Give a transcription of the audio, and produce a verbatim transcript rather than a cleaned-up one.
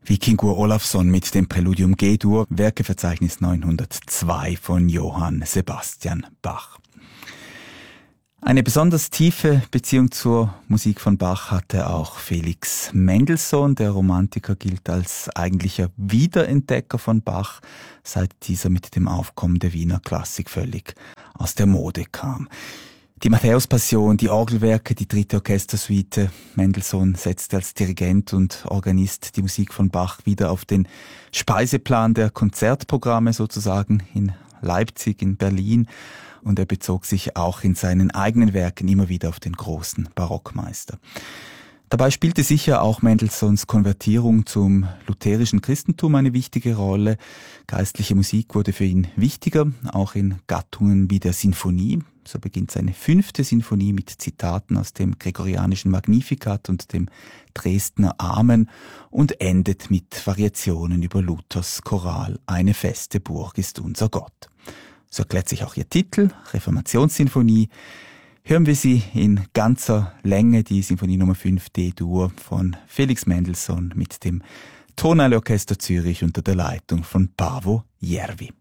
Vikingur Olafsson mit dem Präludium G-Dur, Werkeverzeichnis neunhundertzwei von Johann Sebastian Bach. Eine besonders tiefe Beziehung zur Musik von Bach hatte auch Felix Mendelssohn. Der Romantiker gilt als eigentlicher Wiederentdecker von Bach, seit dieser mit dem Aufkommen der Wiener Klassik völlig aus der Mode kam. Die Matthäus-Passion, die Orgelwerke, die dritte Orchestersuite. Mendelssohn setzte als Dirigent und Organist die Musik von Bach wieder auf den Speiseplan der Konzertprogramme sozusagen in Leipzig, in Berlin. Und er bezog sich auch in seinen eigenen Werken immer wieder auf den großen Barockmeister. Dabei spielte sicher auch Mendelssohns Konvertierung zum lutherischen Christentum eine wichtige Rolle. Geistliche Musik wurde für ihn wichtiger, auch in Gattungen wie der Sinfonie. So beginnt seine fünfte Sinfonie mit Zitaten aus dem gregorianischen Magnificat und dem Dresdner Amen und endet mit Variationen über Luthers Choral Eine feste Burg ist unser Gott. So erklärt sich auch ihr Titel, Reformationssinfonie. Hören wir sie in ganzer Länge, die Sinfonie Nummer fünf D-Dur von Felix Mendelssohn mit dem Tonhalle Orchester Zürich unter der Leitung von Paavo Järvi.